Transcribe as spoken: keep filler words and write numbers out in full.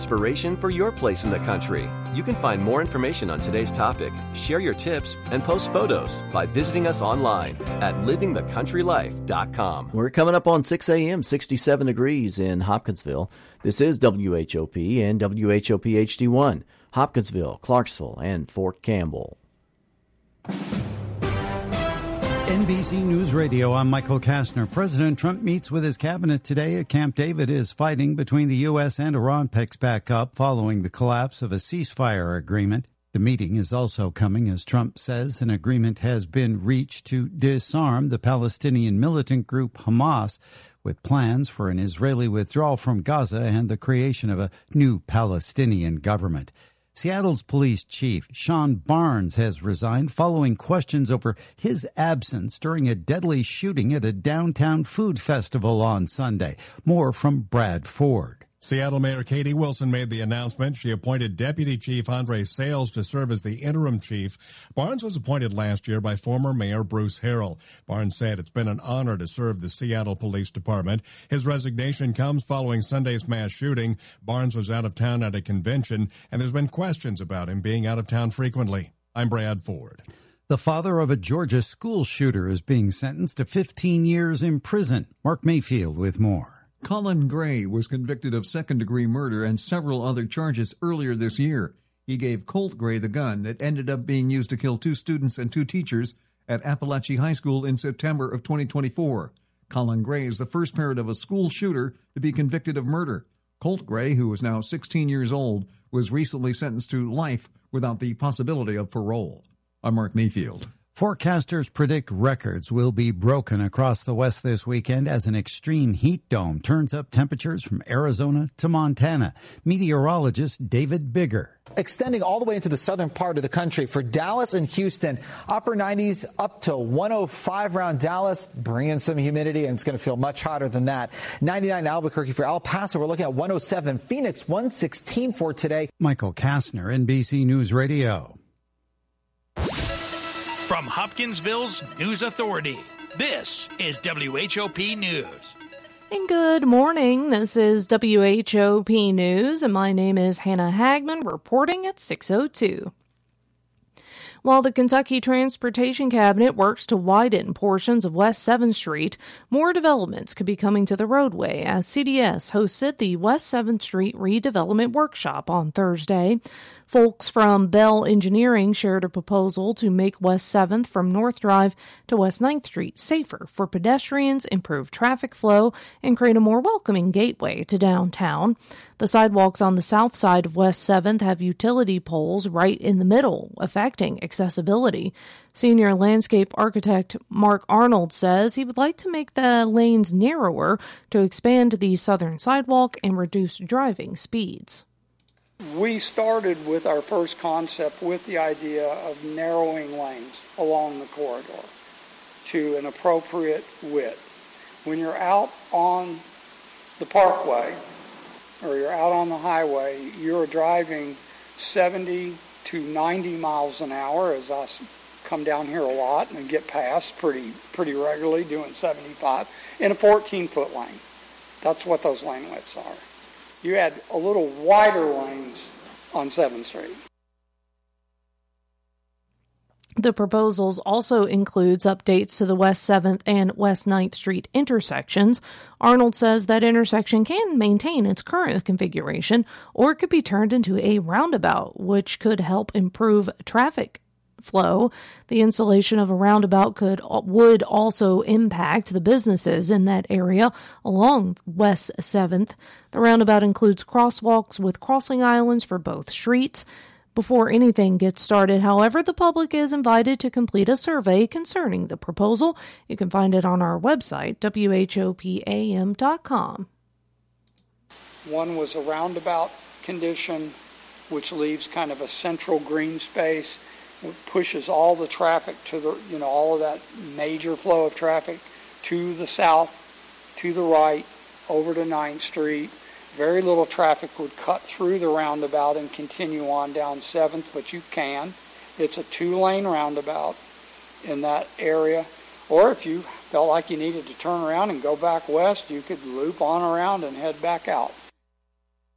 inspiration for your place in the country. You can find more information on today's topic, share your tips, and post photos by visiting us online at living the country life dot com. We're coming up on six a.m., sixty-seven degrees in Hopkinsville. This is W H O P and W H O P H D one, Hopkinsville, Clarksville, and Fort Campbell. N B C News Radio, I'm Michael Kastner. President Trump meets with his cabinet today at Camp David as fighting between the U S and Iran picks back up following the collapse of a ceasefire agreement. The meeting is also coming as Trump says an agreement has been reached to disarm the Palestinian militant group Hamas, with plans for an Israeli withdrawal from Gaza and the creation of a new Palestinian government. Seattle's police chief, Sean Barnes, has resigned following questions over his absence during a deadly shooting at a downtown food festival on Sunday. More from Brad Ford. Seattle Mayor Katie Wilson made the announcement. She appointed Deputy Chief Andre Sales to serve as the interim chief. Barnes was appointed last year by former Mayor Bruce Harrell. Barnes said it's been an honor to serve the Seattle Police Department. His resignation comes following Sunday's mass shooting. Barnes was out of town at a convention, and there's been questions about him being out of town frequently. I'm Brad Ford. The father of a Georgia school shooter is being sentenced to fifteen years in prison. Mark Mayfield with more. Colin Gray was convicted of second-degree murder and several other charges earlier this year. He gave Colt Gray the gun that ended up being used to kill two students and two teachers at Appalachia High School in September of twenty twenty-four. Colin Gray is the first parent of a school shooter to be convicted of murder. Colt Gray, who is now sixteen years old, was recently sentenced to life without the possibility of parole. I'm Mark Mayfield. Forecasters predict records will be broken across the West this weekend as an extreme heat dome turns up temperatures from Arizona to Montana. Meteorologist David Bigger. Extending all the way into the southern part of the country for Dallas and Houston, upper nineties up to one oh five around Dallas, bringing some humidity, and it's going to feel much hotter than that. ninety-nine Albuquerque for El Paso. We're looking at one oh seven. Phoenix, one sixteen for today. Michael Kastner, N B C News Radio. From Hopkinsville's News Authority, this is W H O P News. And good morning. This is W H O P News, and my name is Hannah Hagman, reporting at six oh two. While the Kentucky Transportation Cabinet works to widen portions of West seventh Street, more developments could be coming to the roadway as C D S hosted the West seventh Street Redevelopment Workshop on Thursday. Folks from Bell Engineering shared a proposal to make West seventh from North Drive to West ninth Street safer for pedestrians, improve traffic flow, and create a more welcoming gateway to downtown. The sidewalks on the south side of West seventh have utility poles right in the middle, affecting accessibility. Senior landscape architect Mark Arnold says he would like to make the lanes narrower to expand the southern sidewalk and reduce driving speeds. We started with our first concept with the idea of narrowing lanes along the corridor to an appropriate width. When you're out on the parkway or you're out on the highway, you're driving seventy to ninety miles an hour, as I come down here a lot and get past pretty pretty regularly doing seventy-five in a fourteen-foot lane. That's what those lane widths are. You had a little wider lanes on seventh Street. The proposals also includes updates to the West seventh and West ninth Street intersections. Arnold says that intersection can maintain its current configuration or could be turned into a roundabout, which could help improve traffic flow. The installation of a roundabout could would also impact the businesses in that area along West seventh. The roundabout includes crosswalks with crossing islands for both streets. Before anything gets started, however, the public is invited to complete a survey concerning the proposal. You can find it on our website, W H O P A M dot com. One was a roundabout condition, which leaves kind of a central green space. It pushes all the traffic to the, you know, all of that major flow of traffic to the south, to the right, over to ninth Street. Very little traffic would cut through the roundabout and continue on down seventh, but you can. It's a two-lane roundabout in that area. Or if you felt like you needed to turn around and go back west, you could loop on around and head back out.